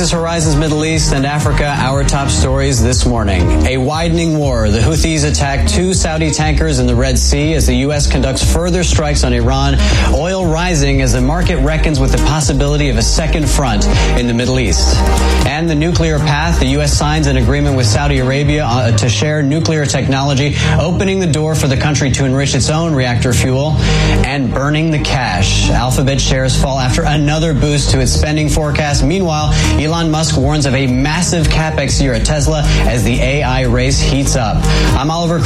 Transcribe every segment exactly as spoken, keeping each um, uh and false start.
is Horizons Middle East and Africa, our top stories this morning. A widening war. The Houthis attack two Saudi tankers in the Red Sea as the U S conducts further strikes on Iran. Oil rising as the market reckons with the possibility of a second front in the Middle East. And the nuclear path. The U S signs an agreement with Saudi Arabia uh, to share nuclear technology, opening the door for the country to enrich its own reactor fuel and burning the cash. Alphabet shares fall after another boost to its spending forecast. Meanwhile, Elon Musk warns of a massive capex year at Tesla as the A I race heats up. I'm Oliver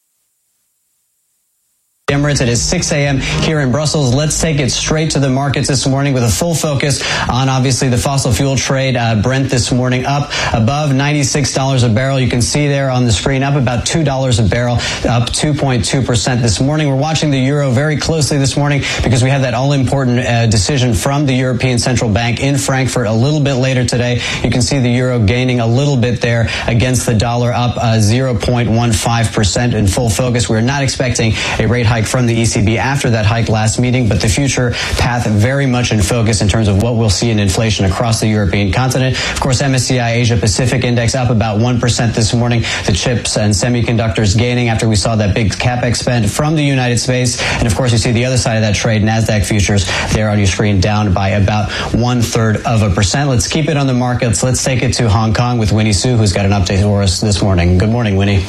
Emirates. It is six a.m. here in Brussels. Let's take it straight to the markets this morning with a full focus on, obviously, the fossil fuel trade. Uh, Brent this morning up above ninety-six dollars a barrel. You can see there on the screen up about two dollars a barrel, up two point two percent this morning. We're watching the euro very closely this morning because we have that all-important uh, decision from the European Central Bank in Frankfurt a little bit later today. You can see the euro gaining a little bit there against the dollar, up uh, zero point one five percent in full focus. We're not expecting a rate hike from the E C B after that hike last meeting, but the future path very much in focus in terms of what we'll see in inflation across the European continent. Of course, M S C I Asia Pacific Index up about one percent this morning. The chips and semiconductors gaining after we saw that big capex spend from the United States. And of course, you see the other side of that trade, NASDAQ futures there on your screen, down by about one third of a percent. Let's keep it on the markets. Let's take it to Hong Kong with Winnie Su, who's got an update for us this morning. Good morning, Winnie.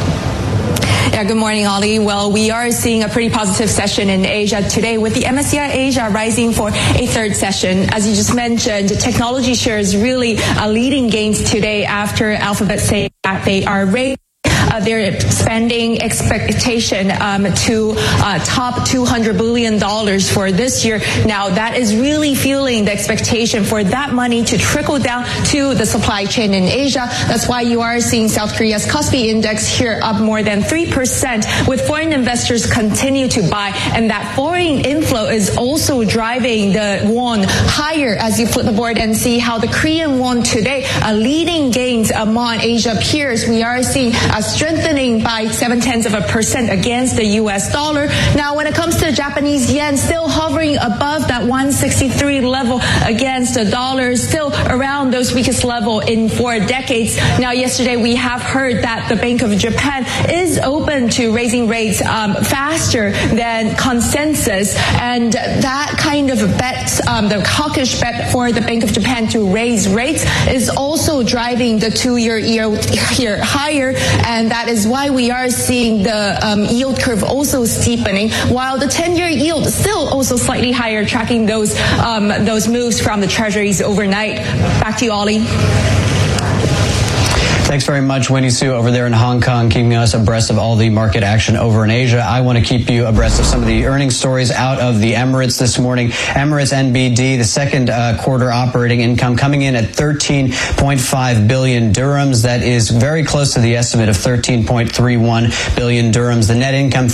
Yeah, good morning, Ollie. Well, we are seeing a pretty positive session in Asia today with the M S C I Asia rising for a third session. As you just mentioned, technology shares really uh, leading gains today after Alphabet saying that they are raising Uh, their spending expectation um, to uh, top two hundred billion dollars for this year. Now, that is really fueling the expectation for that money to trickle down to the supply chain in Asia. That's why you are seeing South Korea's Kospi Index here up more than three percent, with foreign investors continue to buy. And that foreign inflow is also driving the won higher as you flip the board and see how the Korean won today, uh, leading gains among Asia peers. We are seeing a strengthening by seven tenths of a percent against the U S dollar. Now, when it comes to the Japanese yen, still hovering above that one sixty-three level against the dollar, still around those weakest level in four decades. Now, yesterday we have heard that the Bank of Japan is open to raising rates um, faster than consensus, and that kind of bet, um, the hawkish bet for the Bank of Japan to raise rates is also driving the two-year yield here higher, and that is why we are seeing the um, yield curve also steepening, while the ten-year yield still also slightly higher, tracking those um, those moves from the treasuries overnight. Back to you, Ollie. Thanks very much, Winnie Su, over there in Hong Kong, keeping us abreast of all the market action over in Asia. I want to keep you abreast of some of the earnings stories out of the Emirates this morning. Emirates N B D, the second uh, quarter operating income coming in at thirteen point five billion dirhams. That is very close to the estimate of thirteen point three one billion dirhams. The net income